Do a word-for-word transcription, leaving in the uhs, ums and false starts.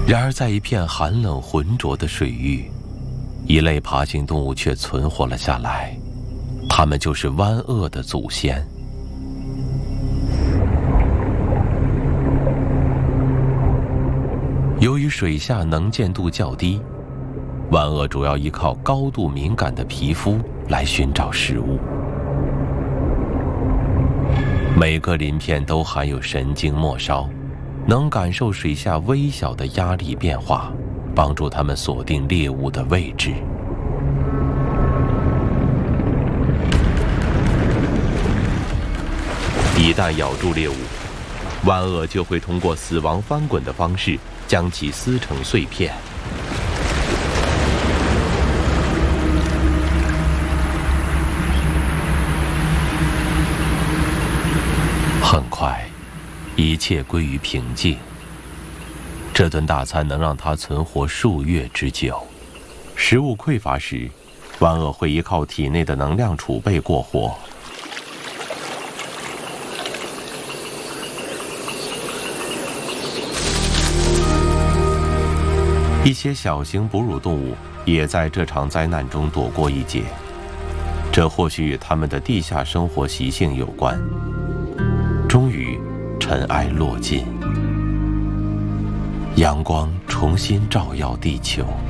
然而，在一片寒冷浑浊的水域，一类爬行动物却存活了下来，它们就是湾鳄的祖先。由于水下能见度较低，湾鳄主要依靠高度敏感的皮肤来寻找食物。每个鳞片都含有神经末梢，能感受水下微小的压力变化，帮助它们锁定猎物的位置。一旦咬住猎物，湾鳄就会通过死亡翻滚的方式将其撕成碎片。很快，一切归于平静。这顿大餐能让它存活数月之久。食物匮乏时，湾鳄会依靠体内的能量储备过活。一些小型哺乳动物也在这场灾难中躲过一劫，这或许与它们的地下生活习性有关。终于，尘埃落尽，阳光重新照耀地球。